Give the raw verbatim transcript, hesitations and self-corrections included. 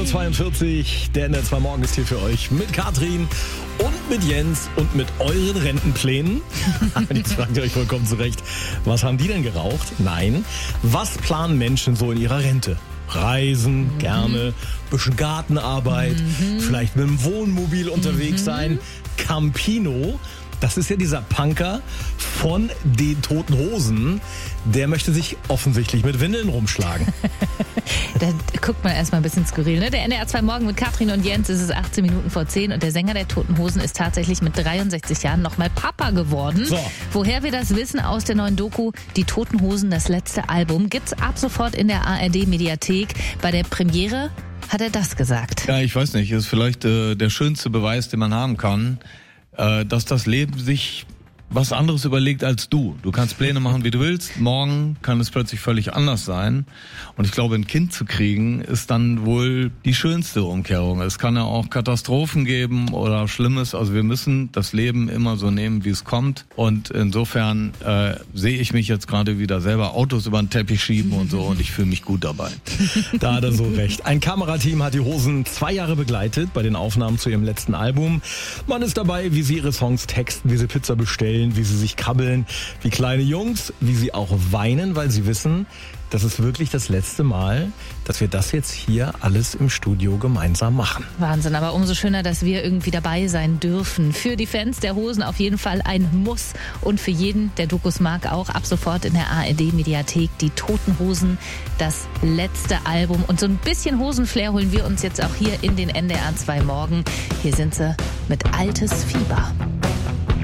zweiundvierzig, der N D R zwei Morgen ist hier für euch mit Katrin und mit Jens und mit euren Rentenplänen. Jetzt fragt ihr euch vollkommen zurecht, was haben die denn geraucht? Nein, was planen Menschen so in ihrer Rente? Reisen, mhm. gerne, bisschen Gartenarbeit, mhm. vielleicht mit dem Wohnmobil unterwegs mhm. sein. Campino, das ist ja dieser Punker von den Toten Hosen, der möchte sich offensichtlich mit Windeln rumschlagen. Da guckt man erstmal ein bisschen skurril, ne? Der N D R zwei Morgen mit Katrin und Jens, es ist achtzehn Minuten vor zehn und der Sänger der Toten Hosen ist tatsächlich mit dreiundsechzig Jahren nochmal Papa geworden. So. Woher wir das wissen aus der neuen Doku, die Toten Hosen, das letzte Album, gibt's ab sofort in der A R D-Mediathek. Bei der Premiere hat er das gesagt. Ja, ich weiß nicht, ist vielleicht äh, der schönste Beweis, den man haben kann, äh, dass das Leben sich was anderes überlegt als du. Du kannst Pläne machen, wie du willst. Morgen kann es plötzlich völlig anders sein. Und ich glaube, ein Kind zu kriegen, ist dann wohl die schönste Umkehrung. Es kann ja auch Katastrophen geben oder Schlimmes. Also wir müssen das Leben immer so nehmen, wie es kommt. Und insofern äh, sehe ich mich jetzt gerade wieder selber Autos über den Teppich schieben und so. Und ich fühle mich gut dabei. Da hat er so recht. Ein Kamerateam hat die Hosen zwei Jahre begleitet bei den Aufnahmen zu ihrem letzten Album. Man ist dabei, wie sie ihre Songs texten, wie sie Pizza bestellen, wie sie sich krabbeln, wie kleine Jungs, wie sie auch weinen, weil sie wissen, das ist wirklich das letzte Mal, dass wir das jetzt hier alles im Studio gemeinsam machen. Wahnsinn, aber umso schöner, dass wir irgendwie dabei sein dürfen. Für die Fans der Hosen auf jeden Fall ein Muss und für jeden, der Dokus mag, auch ab sofort in der A R D-Mediathek die Toten Hosen, das letzte Album. Und so ein bisschen Hosenflair holen wir uns jetzt auch hier in den N D R zwei Morgen. Hier sind sie mit Altes Fieber.